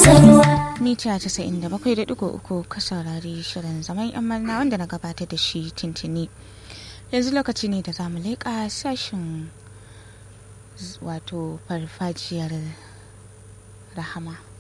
mita 97.3 ka saurari shirin zaman yan manna wanda na gabatar da shi tintini. Yanzu lokaci ne da zamu leƙa sashin wato farfajiyar rahama.